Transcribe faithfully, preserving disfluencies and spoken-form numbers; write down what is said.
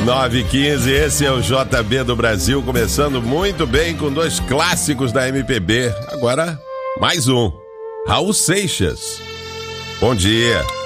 nove e quinze, esse é o J B do Brasil, começando muito bem com dois clássicos da M P B. Agora, mais um. Raul Seixas. Bom dia.